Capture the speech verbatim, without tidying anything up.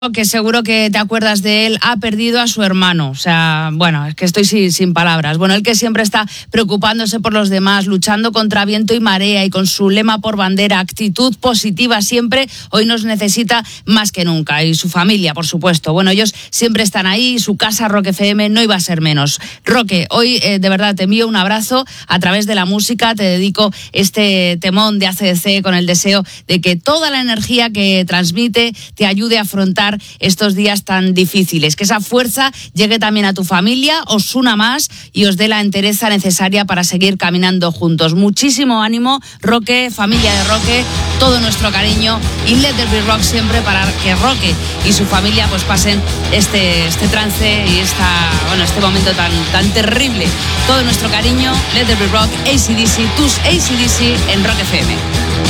Que seguro que te acuerdas de él, ha perdido a su hermano. O sea, bueno, es que estoy sin, sin palabras. Bueno, él que siempre está preocupándose por los demás, luchando contra viento y marea y con su lema por bandera, actitud positiva siempre, hoy nos necesita más que nunca. Y su familia, por supuesto. Bueno, ellos siempre están ahí, su casa Rock F M no iba a ser menos. Roque, hoy eh, de verdad te envío un abrazo a través de la música, te dedico este temón de A C D C con el deseo de que toda la energía que transmite te ayude a afrontar estos días tan difíciles, que esa fuerza llegue también a tu familia, os una más y os dé la entereza necesaria para seguir caminando juntos. Muchísimo ánimo, Roque, familia de Roque, todo nuestro cariño y Let There Be Rock siempre para que Roque y su familia pues pasen este, este trance y esta, bueno, este momento tan, tan terrible. Todo nuestro cariño, Let There Be Rock, A C D C, tus A C D C en Rock F M.